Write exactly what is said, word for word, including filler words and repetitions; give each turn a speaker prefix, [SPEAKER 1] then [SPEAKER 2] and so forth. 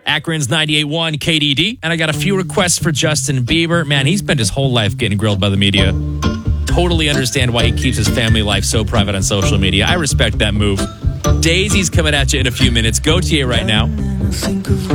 [SPEAKER 1] Akron's ninety-eight point one K D D. And I got a few requests for Justin Bieber. Man, he spent his whole life getting grilled by the media. Totally understand why he keeps his family life so private on social media. I respect that move. Daisy's coming at you in a few minutes. Go to you right now.